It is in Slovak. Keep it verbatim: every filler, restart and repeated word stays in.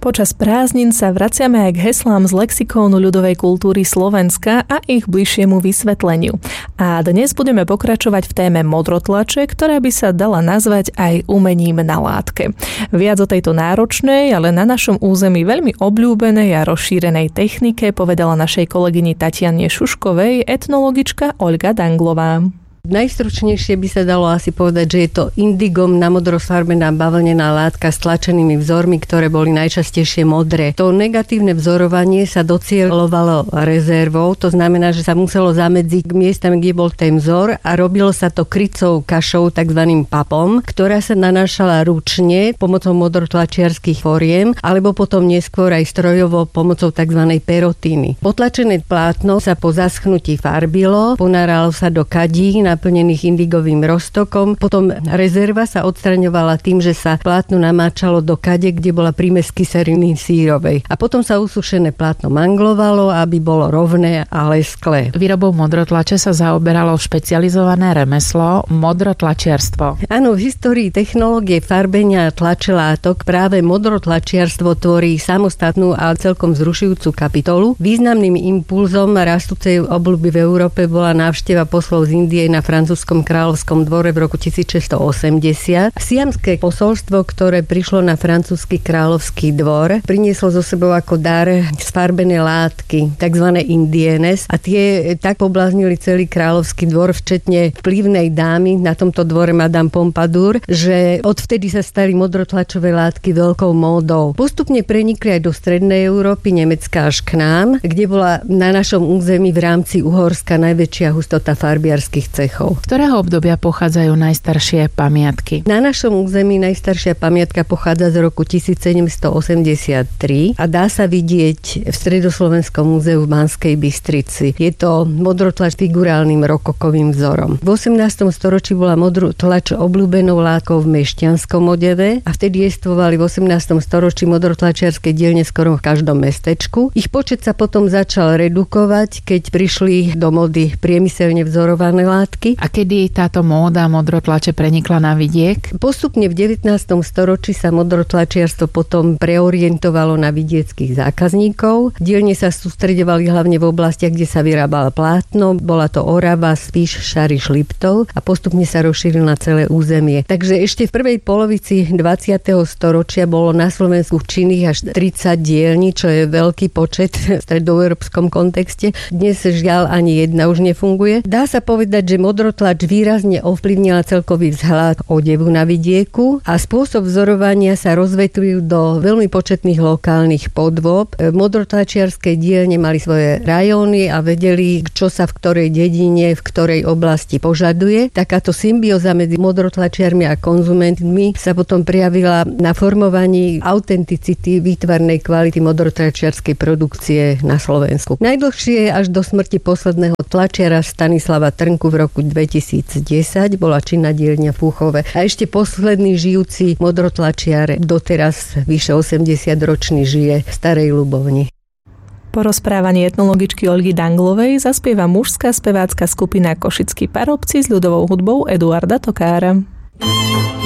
Počas prázdnin sa vraciame aj k heslám z lexikónu ľudovej kultúry Slovenska a ich bližšiemu vysvetleniu. A dnes budeme pokračovať v téme modrotlače, ktorá by sa dala nazvať aj umením na látke. Viac o tejto náročnej, ale na našom území veľmi obľúbenej a rozšírenej technike povedala našej kolegyni Tatiane Šuškovej etnologička Olga Danglová. Najstručnejšie by sa dalo asi povedať, že je to indigom na modrosfarbená bavlnená látka s tlačenými vzormi, ktoré boli najčastejšie modré. To negatívne vzorovanie sa docieľovalo rezervou, to znamená, že sa muselo zamedziť k miestam, kde bol ten vzor a robilo sa to krycou kašou, takzvaným papom, ktorá sa nanášala ručne pomocou modrotlačiarskych foriem, alebo potom neskôr aj strojovo pomocou tzv. Perotíny. Potlačené plátno sa po zaschnutí farbilo, ponáralo sa do kadí naplnených indigovým roztokom. Potom rezerva sa odstraňovala tým, že sa plátno namáčalo do kade, kde bola prímes kyseliny sírovej. A potom sa usušené plátno manglovalo, aby bolo rovné a lesklé. Výrobou modrotlače sa zaoberalo špecializované remeslo modrotlačiarstvo. Áno, v histórii technológie farbenia a tlače látok práve modrotlačiarstvo tvorí samostatnú a celkom zrušujúcu kapitolu. Významným impulzom rastúcej obľuby v Európe bola návšteva poslov z Indie na francúzskom kráľovskom dvore v roku tisícšesťstoosemdesiat. Siamské posolstvo, ktoré prišlo na francúzsky kráľovský dvor, prinieslo so sebou ako dar sfarbené látky, takzvané indienes, a tie tak pobláznili celý kráľovský dvor, včetne vplyvnej dámy na tomto dvore Madame Pompadour, že odvtedy sa stali modrotlačové látky veľkou módou. Postupne prenikli aj do strednej Európy, Nemecka až k nám, kde bola na našom území v rámci Uhorska najväčšia hustota farbiarskych cechov. Z ktorého obdobia pochádzajú najstaršie pamiatky? Na našom území najstaršia pamiatka pochádza z roku tisícsedemstoosemdesiattri a dá sa vidieť v Stredoslovenskom múzeu v Banskej Bystrici. Je to modrotlač figurálnym rokokovým vzorom. V osemnástom storočí bola modrotlač obľúbenou látkou v mešťanskom odeve a vtedy jestvovali v osemnástom storočí modrotlačiarske dielne skoro v každom mestečku. Ich počet sa potom začal redukovať, keď prišli do mody priemyselne vzorované látky. A kedy táto móda modrotlače prenikla na vidiek? Postupne v devätnástom storočí sa modrotlačiarstvo potom preorientovalo na vidieckých zákazníkov. Dielne sa sústreďovali hlavne v oblastiach, kde sa vyrábalo plátno. Bola to Orava, Spiš, Šariš, Liptov a postupne sa rozšíril na celé územie. Takže ešte v prvej polovici dvadsiateho storočia bolo na Slovensku činných až tridsať dielní, čo je veľký počet v stredoeurópskom kontexte. Dnes žiaľ ani jedna už nefunguje. Dá sa povedať, že modrotlač výrazne ovplyvnila celkový vzhľad odevu na vidieku a spôsob vzorovania sa rozvetľujú do veľmi početných lokálnych podôb. Modrotlačiarske dielne mali svoje rajóny a vedeli, čo sa v ktorej dedine, v ktorej oblasti požaduje. Takáto symbióza medzi modrotlačiarmi a konzumentmi sa potom prejavila na formovaní autenticity výtvarnej kvality modrotlačiarskej produkcie na Slovensku. Najdlhšie až do smrti posledného tlačiara Stanislava Trnku v roku dvetisícdesať bola činná dielňa v Púchove. A ešte posledný žijúci modrotlačiar, doteraz vyše osemdesiatročný, žije v Starej Ľubovni. Po rozprávaní etnologičky Olgy Danglovej zaspieva mužská spevácka skupina Košickí parobci s ľudovou hudbou Eduarda Tokára.